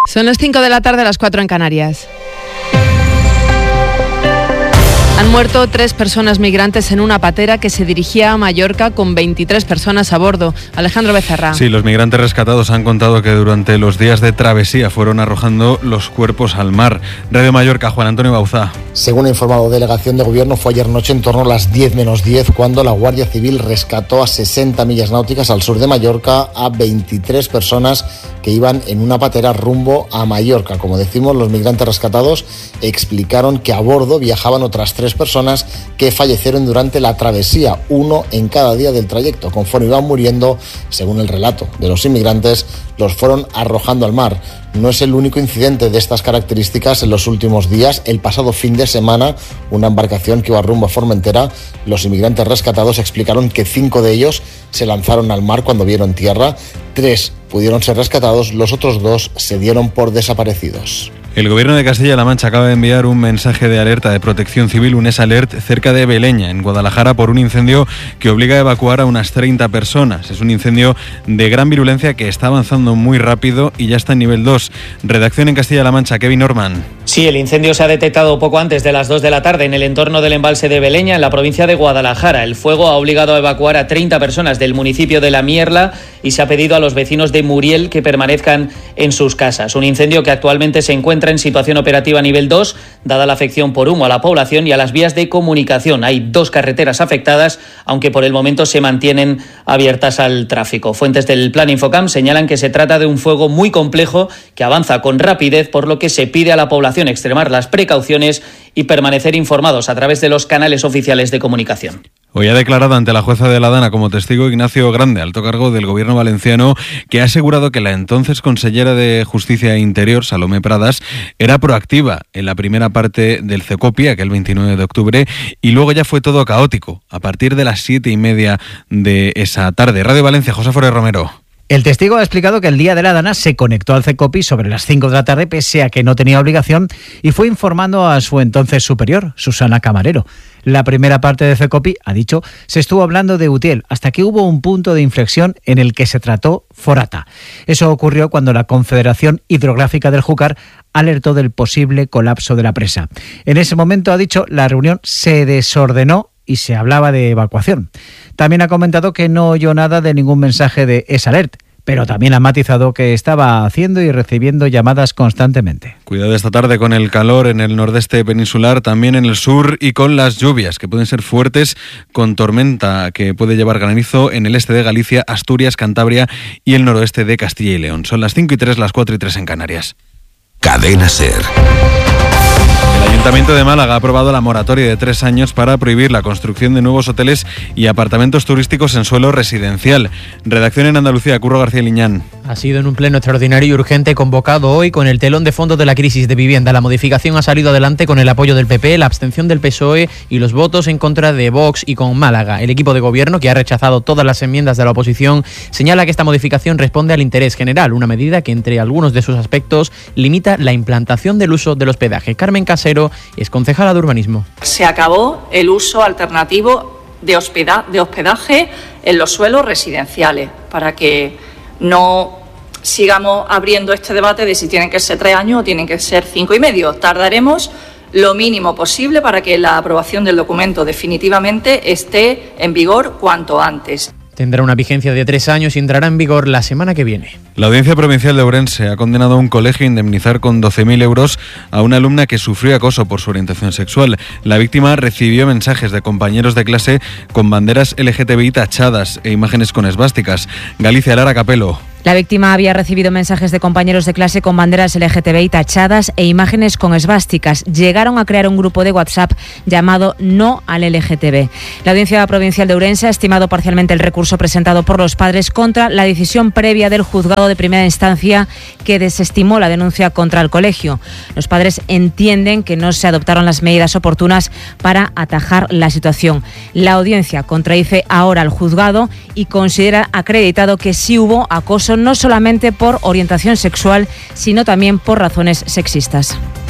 Son las 5 de la tarde, las 4 en Canarias. Han muerto 3 personas migrantes en una patera que se dirigía a Mallorca con 23 personas a bordo. Alejandro Becerra. Sí, los migrantes rescatados han contado que durante los días de travesía fueron arrojando los cuerpos al mar. Radio Mallorca, Juan Antonio Bauzá. Según ha informado delegación de gobierno, fue ayer noche en torno a las 10 menos 10 cuando la Guardia Civil rescató a 60 millas náuticas al sur de Mallorca a 23 personas que iban en una patera rumbo a Mallorca. Como decimos, los migrantes rescatados explicaron que a bordo viajaban otras 3 personas que fallecieron durante la travesía, 1 en cada día del trayecto. Conforme iban muriendo, según el relato de los inmigrantes, los fueron arrojando al mar. No es el único incidente de estas características en los últimos días. El pasado fin de semana, una embarcación que iba rumbo a Formentera, los inmigrantes rescatados explicaron que 5 de ellos se lanzaron al mar cuando vieron tierra, 3 pudieron ser rescatados, los otros 2 se dieron por desaparecidos. El Gobierno de Castilla-La Mancha acaba de enviar un mensaje de alerta de protección civil, un ES-Alert, cerca de Beleña, en Guadalajara, por un incendio que obliga a evacuar a unas 30 personas. Es un incendio de gran virulencia que está avanzando muy rápido y ya está en nivel 2. Redacción en Castilla-La Mancha, Kevin Norman. Sí, el incendio se ha detectado poco antes de las 2 de la tarde en el entorno del embalse de Beleña, en la provincia de Guadalajara. El fuego ha obligado a evacuar a 30 personas del municipio de La Mierla y se ha pedido a los vecinos de Muriel que permanezcan en sus casas. Un incendio que actualmente se encuentra en situación operativa nivel 2, dada la afección por humo a la población y a las vías de comunicación. Hay 2 carreteras afectadas, aunque por el momento se mantienen abiertas al tráfico. Fuentes del Plan Infocam señalan que se trata de un fuego muy complejo que avanza con rapidez, por lo que se pide a la población extremar las precauciones y permanecer informados a través de los canales oficiales de comunicación. Hoy ha declarado ante la jueza de la Dana como testigo Ignacio Grande, alto cargo del gobierno valenciano, que ha asegurado que la entonces consellera de Justicia e Interior, Salomé Pradas, era proactiva en la primera parte del CECOPI, aquel 29 de octubre, y luego ya fue todo caótico, a partir de las 7:30 de esa tarde. Radio Valencia, José Foré Romero. El testigo ha explicado que el día de la Dana se conectó al CECOPI sobre las 5 de la tarde, pese a que no tenía obligación, y fue informando a su entonces superior, Susana Camarero. La primera parte de CECOPI, ha dicho, se estuvo hablando de Utiel, hasta que hubo un punto de inflexión en el que se trató Forata. Eso ocurrió cuando la Confederación Hidrográfica del Júcar alertó del posible colapso de la presa. En ese momento, ha dicho, la reunión se desordenó y se hablaba de evacuación. También ha comentado que no oyó nada de ningún mensaje de ES-Alert, pero también ha matizado que estaba haciendo y recibiendo llamadas constantemente. Cuidado esta tarde con el calor en el nordeste peninsular, también en el sur, y con las lluvias que pueden ser fuertes, con tormenta que puede llevar granizo en el este de Galicia, Asturias, Cantabria y el noroeste de Castilla y León. Son las 5:03, las 4:03 en Canarias. Cadena SER. El Ayuntamiento de Málaga ha aprobado la moratoria de 3 años para prohibir la construcción de nuevos hoteles y apartamentos turísticos en suelo residencial. Redacción en Andalucía, Curro García Liñán. Ha sido en un pleno extraordinario y urgente convocado hoy con el telón de fondo de la crisis de vivienda. La modificación ha salido adelante con el apoyo del PP, la abstención del PSOE y los votos en contra de Vox y con Málaga. El equipo de gobierno, que ha rechazado todas las enmiendas de la oposición, señala que esta modificación responde al interés general, una medida que entre algunos de sus aspectos limita la implantación del uso del hospedaje. Carmen Casero es concejala de urbanismo. Se acabó el uso alternativo de hospedaje en los suelos residenciales, para que no sigamos abriendo este debate de si tienen que ser 3 años o tienen que ser 5 y medio. Tardaremos lo mínimo posible para que la aprobación del documento definitivamente esté en vigor cuanto antes. Tendrá una vigencia de 3 años y entrará en vigor la semana que viene. La Audiencia Provincial de Ourense ha condenado a un colegio a indemnizar con 12.000 euros a una alumna que sufrió acoso por su orientación sexual. La víctima recibió mensajes de compañeros de clase con banderas LGTBI tachadas e imágenes con esvásticas. Galicia, Lara Capelo. La víctima había recibido mensajes de compañeros de clase con banderas LGTBI tachadas e imágenes con esvásticas. Llegaron a crear un grupo de WhatsApp llamado No al LGTB. La Audiencia Provincial de Ourense ha estimado parcialmente el recurso presentado por los padres contra la decisión previa del juzgado de primera instancia que desestimó la denuncia contra el colegio. Los padres entienden que no se adoptaron las medidas oportunas para atajar la situación. La audiencia contradice ahora al juzgado y considera acreditado que sí hubo acoso no solamente por orientación sexual, sino también por razones sexistas.